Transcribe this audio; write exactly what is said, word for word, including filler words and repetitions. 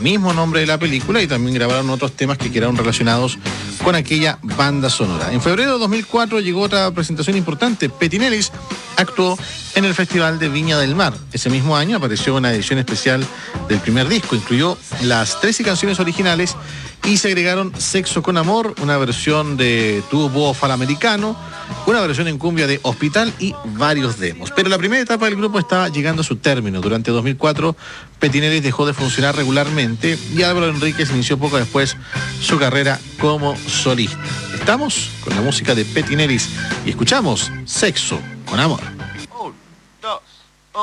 mismo nombre de la película, y también grabaron otros temas que quedaron relacionados con aquella banda sonora. En febrero de dos mil cuatro llegó otra presentación importante. Petinelis actuó en el Festival de Viña del Mar. Ese mismo año apareció una edición especial del primer disco. Incluyó las trece canciones originales y se agregaron Sexo con Amor, una versión de Tu Bo Falamericano, una versión en cumbia de Hospital y varios demos. Pero la primera etapa del grupo estaba llegando a su término. Durante dos mil cuatro, Petinelis dejó de funcionar regularmente y Álvaro Enríquez inició poco después su carrera como solista. Estamos con la música de Petinelis y escuchamos Sexo con Amor.